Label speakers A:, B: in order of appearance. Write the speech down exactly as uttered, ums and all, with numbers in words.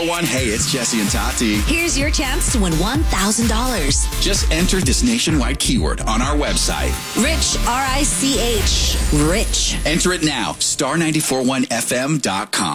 A: One, hey, it's Jesse and Tati.
B: Here's your chance to win one thousand dollars.
A: Just enter this nationwide keyword on our website.
B: Rich, R I C H. Rich.
A: Enter it now, star nine four one F M dot com.